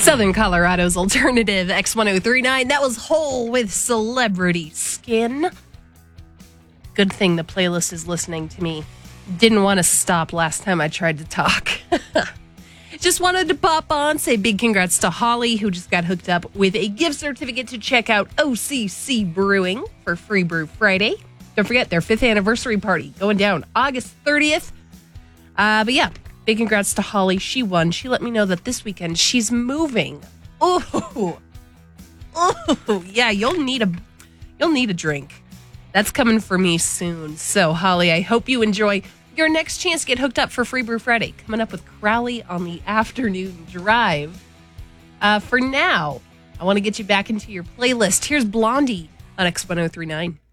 Southern Colorado's alternative X1039. That was Hole with Celebrity Skin. Good thing the playlist is listening to me. Didn't want to stop last time I tried to talk. Just wanted to pop on, say big congrats to Holly, who just got hooked up with a gift certificate to check out OCC Brewing for Free Brew Friday. Don't forget their 5th anniversary party going down August 30th. But yeah, big congrats to Holly. She won. She let me know that this weekend she's moving. Oh, yeah, you'll need a drink. That's coming for me soon. So, Holly, I hope you enjoy your next chance to get hooked up for Free Brew Friday. Coming up with Crowley on the afternoon drive. For now, I want to get you back into your playlist. Here's Blondie on X1039.